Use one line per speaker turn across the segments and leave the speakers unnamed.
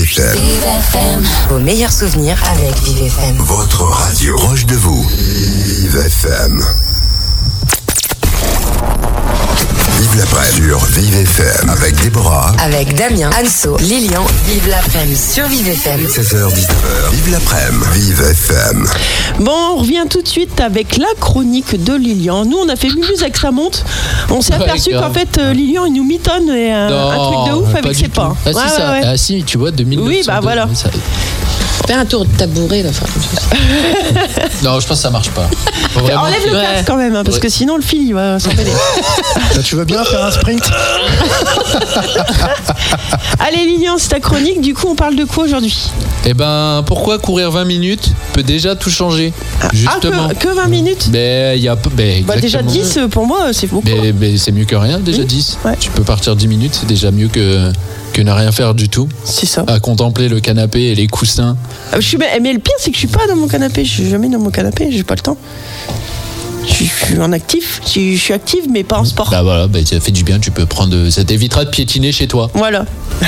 FM.
Vos meilleurs souvenirs avec Vive FM.
Votre radio proche de vous. Vive FM. Vive l'après-midi sur Vive FM avec Déborah.
Avec Damien, Anso, Lilian. Vive l'après-midi sur Vive FM.
16h-19h. Vive l'après-midi. Vive FM.
Bon, on revient tout de suite avec la chronique de Lilian. Nous, on a fait Mumuse avec sa montre. On s'est aperçu qu'en fait, Lilian, il nous mitonne un truc de ouf avec ses pas.
Ah, si, ça. Ah, si, tu vois, 2009.
Oui, bah voilà.
Ça...
Fais un tour de tabouret, là.
Non, je pense que ça marche pas.
Enlève le casque quand même, parce que sinon, le fil, il va s'emmêler.
Tu veux bien faire un sprint?
Allez, Lilian, c'est ta chronique. Du coup, on parle de quoi aujourd'hui?
Eh ben, pourquoi courir 20 minutes peut déjà tout changer? Justement.
Que 20 minutes?
Déjà
10, pour moi, c'est beaucoup.
Mais c'est mieux que rien, déjà 10. Ouais. Tu peux partir 10 minutes, c'est déjà mieux que ne rien faire du tout.
C'est ça.
À contempler le canapé et les coussins.
Mais le pire, c'est que je suis pas dans mon canapé. Je suis jamais dans mon canapé, j'ai pas le temps. Je suis en actif. Je suis active, mais pas en sport.
Bah voilà, ça fait du bien. Tu peux prendre. Ça t'évitera de piétiner chez toi.
Voilà.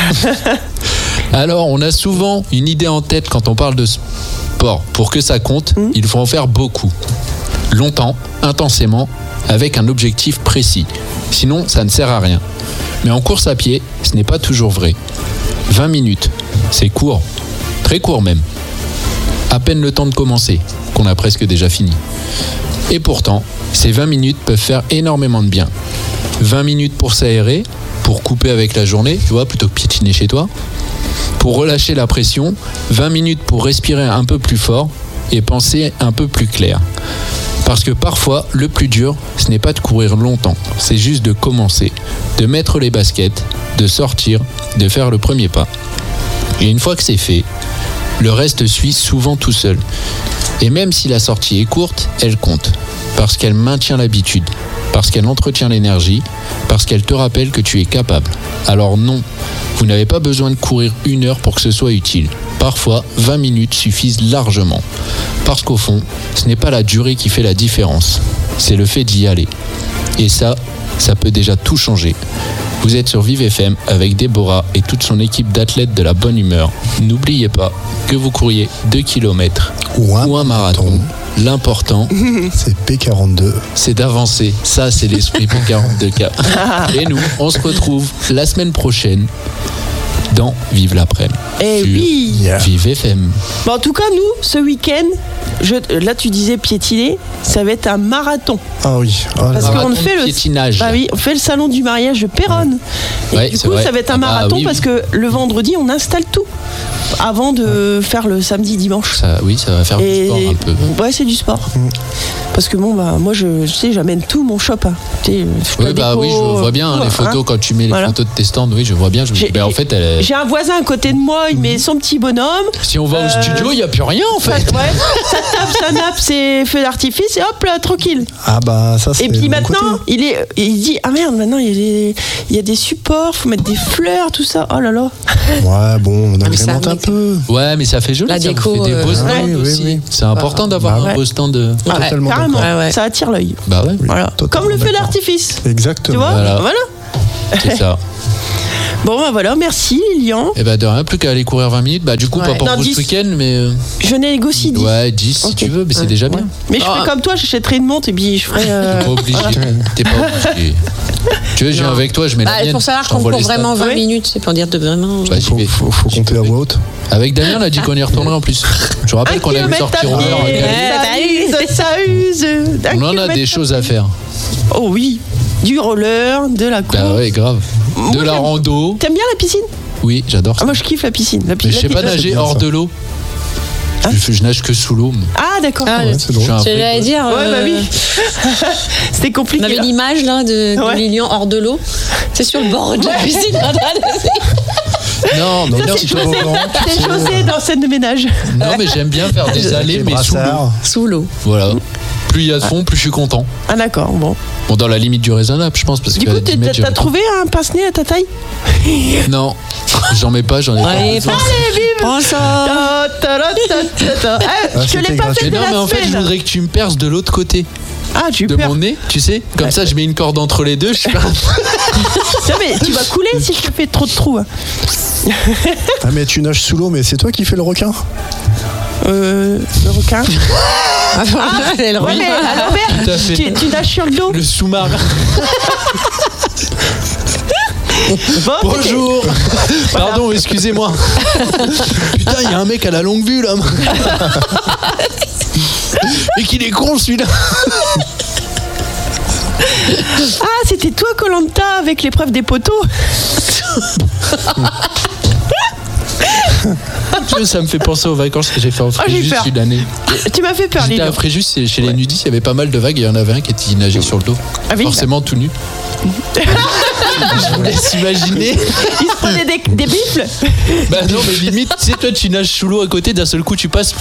Alors, on a souvent une idée en tête quand on parle de sport. Pour que ça compte, il faut en faire beaucoup. Longtemps, intensément, avec un objectif précis. Sinon, ça ne sert à rien. Mais en course à pied, ce n'est pas toujours vrai. 20 minutes, c'est court. Très court même. À peine le temps de commencer, qu'on a presque déjà fini. Et pourtant, ces 20 minutes peuvent faire énormément de bien. 20 minutes pour s'aérer, pour couper avec la journée, tu vois, plutôt que piétiner chez toi. Pour relâcher la pression, 20 minutes pour respirer un peu plus fort et penser un peu plus clair. Parce que parfois, le plus dur, ce n'est pas de courir longtemps, c'est juste de commencer, de mettre les baskets, de sortir, de faire le premier pas. Et une fois que c'est fait, le reste suit souvent tout seul. Et même si la sortie est courte, elle compte, parce qu'elle maintient l'habitude, parce qu'elle entretient l'énergie, parce qu'elle te rappelle que tu es capable. Alors non, vous n'avez pas besoin de courir 1 heure pour que ce soit utile. Parfois, 20 minutes suffisent largement. Parce qu'au fond, ce n'est pas la durée qui fait la différence, c'est le fait d'y aller. Et ça peut déjà tout changer. Vous êtes sur Vive FM avec Déborah et toute son équipe d'athlètes de la bonne humeur. N'oubliez pas que vous couriez 2 km ou un marathon. L'important,
c'est P42.
C'est d'avancer. Ça, c'est l'esprit P42K. Et nous, on se retrouve la semaine prochaine dans Vive l'après-midi.
Et oui,
Vive FM.
Bon, en tout cas, nous, ce week-end, là tu disais piétiner, ça va être un marathon.
Ah oui.
Parce qu'on fait le
piétinage.
Bah oui, on fait le salon du mariage de Péronne. Et du coup, ça va être un marathon parce que le vendredi, on installe tout avant de faire le samedi, dimanche.
Ça va faire du sport un peu.
Ouais, c'est du sport. Parce que moi, j'amène tout mon shop.
Oui, je vois bien les photos quand tu mets les photos de tes stands. Oui, je vois bien.
J'ai un voisin à côté de moi, il met son petit bonhomme.
Si on va au studio, il n'y a plus rien en fait.
Ça tape, ça nappe, c'est feu d'artifice et hop là, tranquille.
Ah bah ça c'est.
Et puis maintenant, il dit ah merde, maintenant il y a des supports, faut mettre des fleurs, tout ça. Oh là là.
Ouais, bon, on agrémente un peu.
Ouais, mais ça fait joli.
La déco,
ça fait des beaux stands aussi. Oui. C'est important d'avoir un beau stand.
Totalement.
Carrément, ça attire l'œil.
Bah ouais.
Voilà. Comme le feu d'artifice.
Exactement.
Tu vois, voilà.
C'est ça.
Bon, bah voilà, merci Lilian.
Et bah de rien, plus qu'à aller courir 20 minutes. Bah du coup, pas pour vous ce week-end, mais.
Je négocie 10.
Ouais, 10 si tu veux, mais c'est déjà bien.
Mais je ferai comme toi, j'achèterai une montre et puis je ferai.
T'es pas obligé. T'es pas obligé. Tu veux, je viens avec toi, je mets la mienne.
Pour savoir qu'on court vraiment 20 minutes, c'est pour dire de vraiment.
Faut compter à voix haute.
Avec Damien, on a dit qu'on y retournerait en plus. Je rappelle qu'on avait sorti en heure.
Ça use.
On en a des choses à faire.
Oh oui. Du roller, de la course.
Bah ouais, grave. De la rando.
T'aimes bien la piscine?
Oui, j'adore ça.
Moi, je kiffe la piscine.
Mais je sais pas nager hors de l'eau. Je nage que sous l'eau.
Ah, d'accord.
C'est drôle.
J'allais dire.
Ouais, bah oui. C'était compliqué.
On avait l'image là de Lilian hors de l'eau. C'est sur le bord de la piscine.
Non, mais
c'est José dans scène de ménage.
Non, mais j'aime bien faire des allées, mais sous l'eau.
Sous l'eau.
Voilà. Plus il y a de fond, plus je suis content.
Ah d'accord, bon.
Bon, dans la limite du raisonnable, je pense. Parce
du coup, t'as trouvé un pince-nez à ta taille?
Non, j'en mets pas, j'en ai pas.
Allez, vive!
Prends ça.
Je l'ai pas fait de la semaine.
Non, mais en fait, je voudrais que tu me perces de l'autre côté.
j'ai eu
de
peur.
mon nez, tu sais. Comme ça, je mets une corde entre les deux. Je fais
Non, mais tu vas couler si je te fais trop de trous. Hein.
Ah, mais tu nages sous l'eau, mais c'est toi qui fais le requin?
Le requin.
Elle
Ouais, mais à l'envers,
Tout à fait.
tu nages sur le dos.
le sous-marin.
Bon,
Bonjour. Pardon, excusez-moi. Putain, il y a un mec à la longue vue là. Et qu'il est con celui-là.
c'était toi Koh-Lanta avec l'épreuve des poteaux.
Ça me fait penser aux vacances que j'ai fait en Fréjus une année.
Tu m'as fait peur,
J'étais
Lilo.
à Fréjus, chez les nudistes, il y avait pas mal de vagues et il y en avait un qui nageait sur le dos.
Ah oui,
forcément tout nu. Je vous laisse imaginer.
il se prenait des bifles.
Bah non, mais limite, tu sais, toi tu nages sous l'eau à côté, d'un seul coup tu passes.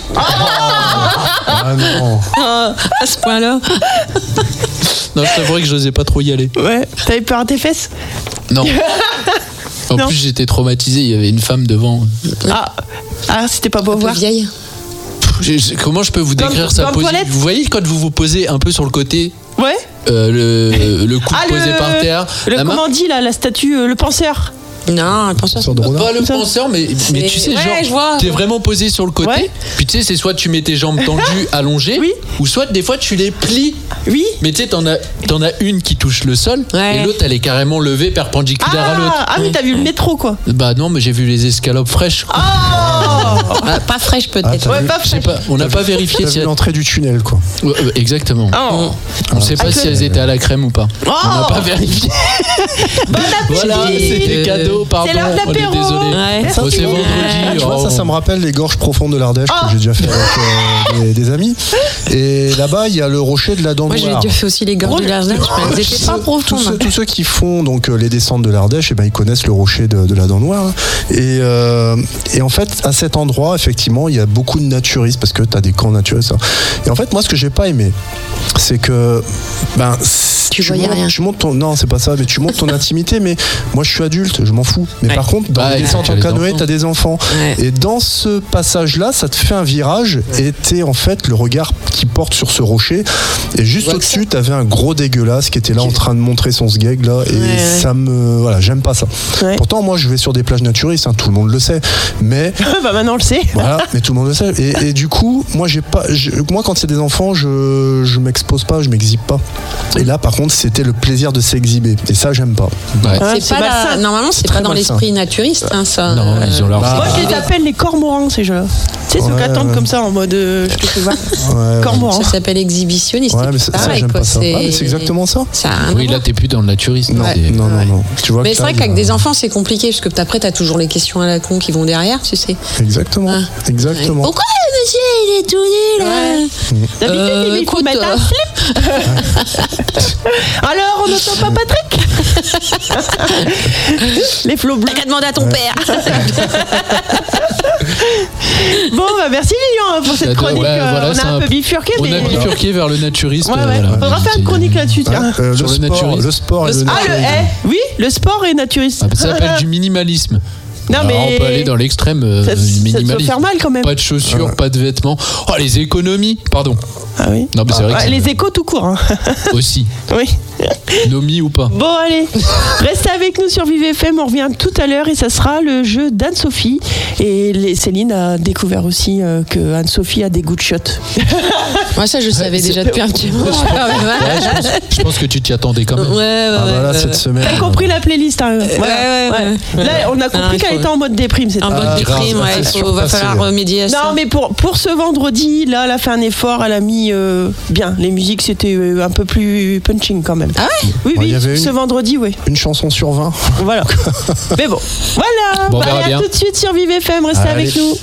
Ah non.
À ce point-là.
Non, c'est vrai que j'osais pas trop y aller.
Ouais, t'avais peur à tes fesses?
Non. En
Non.
plus, j'étais traumatisé, il y avait une femme devant.
Ah, c'était pas beau à
Un peu
voir.
vieille.
Comment je peux vous décrire
Dans
sa
le
position?
toilette.
Vous voyez quand vous vous posez un peu sur le côté,
Ouais.
le coude posé par terre,
Le
la main.
comment on dit là, la statue, le penseur.
Non, penseur.
Sur de renard.
Pas le penseur, mais tu sais,
Ouais, je
genre,
vois.
t'es vraiment posé sur le côté.
Ouais.
Puis tu sais, c'est soit tu mets tes jambes tendues, allongées,
Oui.
ou soit des fois tu les plies.
Oui.
Mais tu sais, t'en as une qui touche le sol,
Ouais.
et l'autre elle est carrément levée perpendiculaire à l'autre.
Ah, mais t'as vu le métro quoi.
Bah non, mais j'ai vu les escalopes fraîches.
Ah, pas fraîche peut-être.
Ah, t'as
Ouais,
vu-
pas
Je sais
fraîche.
pas, on n'a pas vérifié
T'as
si
vu l'entrée du tunnel, quoi.
exactement.
Oh.
On sait pas
Ah,
si
que-
elles étaient à la crème ou pas.
Oh.
On n'a pas vérifié.
Bon appétit.
Voilà, c'était cadeau, pardon.
C'est l'heure de
On est
l'apéro.
désolé.
Ouais.
Merci.
Oh, c'est vendredi.
Tu vois,
oh.
ça me rappelle les gorges profondes de l'Ardèche que j'ai déjà fait avec des amis. Et là-bas, il y a le rocher de la Dent
Moi, j'ai
Noire.
déjà fait aussi les gorges de l'Ardèche. mais Elles étaient pas profondes.
Tous ceux qui font donc les descentes de l'Ardèche, ils connaissent le rocher de la Dent Noire. Et en fait, à cet endroit, effectivement, il y a beaucoup de naturistes parce que tu as des camps naturistes. Et en fait, moi, ce que j'ai pas aimé, c'est que
Tu voyais rien.
non, c'est pas ça, mais tu montes ton intimité. Mais moi, je suis adulte, je m'en fous. Mais
Ouais.
par contre, dans
Bah,
les descentes
tu as
en
des
canoë,
enfants.
tu as des enfants.
Ouais.
Et dans ce passage-là, ça te fait un virage et t'es en fait le regard qui porte sur ce rocher. Et juste
vois que
au-dessus, t'avais un gros dégueulasse qui était là en train de montrer son sgeg là. Et
Ouais.
ça me. Voilà, j'aime pas ça.
Ouais.
Pourtant, moi, je vais sur des plages naturistes, hein, tout le monde le sait. Mais.
Bah maintenant on le sait.
Voilà, mais tout le monde le sait. Et du coup, moi, moi, quand il y a des enfants, je m'expose pas, je m'exhibe pas. Et là, par contre, c'était le plaisir de s'exhiber. Et ça, j'aime pas.
Ouais.
Hein,
C'est pas
malsain.
normalement, c'est
très
pas dans
malsain.
l'esprit naturiste, hein, ça.
Non, ils ont leur.
Moi je les appelle les cormorans ces jeux-là. Tu sais ceux qui
Ouais,
attendent
ouais.
comme ça en mode je te fais voir.
Ouais,
Cormorans.
Ça s'appelle exhibitionniste.
ouais, mais
c'est
ça,
pareil,
j'aime
quoi.
pas ça. Ah, mais c'est exactement ça.
Ça a rien à
Oui, là
voir.
t'es plus dans le naturiste.
Non,
c'est-
non, non, non. Tu vois
Mais
que
c'est
là,
vrai
il y a-
qu'avec des enfants, c'est compliqué parce que après, t'as toujours les questions à la con qui vont derrière, tu sais.
Exactement.
Ah.
Exactement.
Pourquoi le monsieur il est tout nu là
D'habitude il faut
écoute,
mettre un slip. Alors on n'entend pas Patrick. Les flots bleus.
T'as qu'à demander à ton père.
Bon bah merci Lilian pour cette
J'adore,
chronique.
ouais, voilà,
On
c'est
a un peu bifurqué
On
mais.
a bifurqué vers le naturisme.
Ouais, ouais.
voilà.
Faudra faire une chronique là-dessus tiens.
Le
Sur le
sport,
naturisme.
le sport et le
Ah
naturisme.
oui, le sport est naturiste.
Ah, bah, ça s'appelle du minimalisme.
Non,
Alors,
mais-
on peut aller dans l'extrême
Ça te
minimalisme.
faire mal quand même.
Pas de chaussures, pas de vêtements. Oh, les économies, pardon.
Ah oui.
Non, mais c'est vrai que
Ouais,
c'est-
les échos tout court. Hein.
Aussi.
Oui.
Nomi ou pas.
Bon allez, restez avec nous sur Vive FM, on revient tout à l'heure et ça sera le jeu d'Anne-Sophie. Et Céline a découvert aussi que Anne-Sophie a des goûts de shot.
Moi, ça, je savais déjà depuis un petit moment.
Ouais, je pense que tu t'y attendais quand même.
Ah bah là, cette semaine.
T'as compris la playlist hein. Voilà.
ouais.
Là on a compris
Ah, il
qu'elle
faut-
était en mode déprime. cette
Un
fois.
bon déprime,
grave,
ouais, il
c'est
va
surpassé.
falloir remédier à ça.
Non mais pour ce vendredi, là elle a fait un effort, elle a mis bien, les musiques c'était un peu plus punching quand même.
Ah ouais
Oui,
Ouais, il y avait
ce
une-
vendredi, oui.
Une chanson sur 20.
Voilà. Mais bon, voilà.
Bon, on
Bah,
verra
allez, à
bien.
tout de suite sur Vive FM, restez
Allez.
avec nous.